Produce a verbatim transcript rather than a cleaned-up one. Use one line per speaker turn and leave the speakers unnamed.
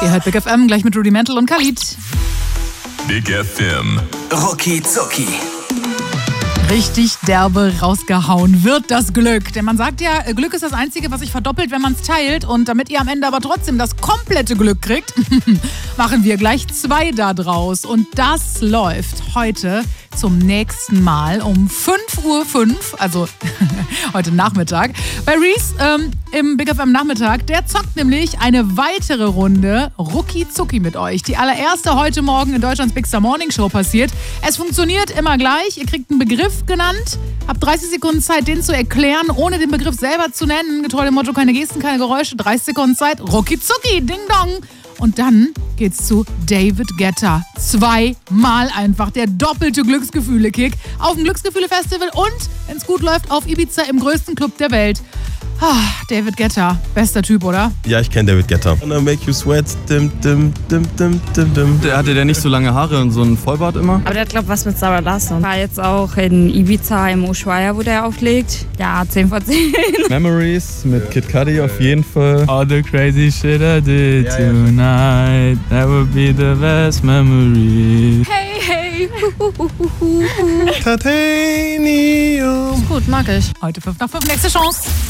Ihr hört Big F M, gleich mit Rudimental und Khalid.
Big F M.
Rucki Zucki.
Richtig derbe rausgehauen wird das Glück. Denn man sagt ja, Glück ist das Einzige, was sich verdoppelt, wenn man es teilt. Und damit ihr am Ende aber trotzdem das komplette Glück kriegt, machen wir gleich zwei da draus. Und das läuft heute zum nächsten Mal um fünf Uhr fünf, also heute Nachmittag, bei Reese ähm, im Big F M Nachmittag. Der zockt nämlich eine weitere Runde Rucki Zucki mit euch. Die allererste heute Morgen in Deutschlands Big Star Morning Show passiert. Es funktioniert immer gleich. Ihr kriegt einen Begriff genannt, habt dreißig Sekunden Zeit, den zu erklären, ohne den Begriff selber zu nennen. Getreu dem Motto, keine Gesten, keine Geräusche. dreißig Sekunden Zeit, Rucki Zucki, Ding Dong. Und dann geht's zu David Guetta. Zweimal einfach der doppelte Glücksgefühle-Kick auf dem Glücksgefühle-Festival und, wenn's gut läuft, auf Ibiza im größten Club der Welt. Ah, David Guetta, bester Typ, oder?
Ja, ich kenne David Guetta. Gonna make you sweat. Dim, dim, dim, dim, dim, dim.
Der hatte der nicht so lange Haare und so einen Vollbart immer?
Aber der hat, glaube ich, was mit Sarah Larsson. War jetzt auch in Ibiza im Ushuaia, wo der auflegt. Ja, zehn von zehn.
Memories mit Kid Cudi auf jeden Fall.
All the crazy shit I did
Ja, ja.
tonight, that would be the best memory.
Hey, hey. Hu, hu, hu, hu, hu.
Titanium.
Gut, mag ich.
Heute fünf nach fünf, nächste Chance.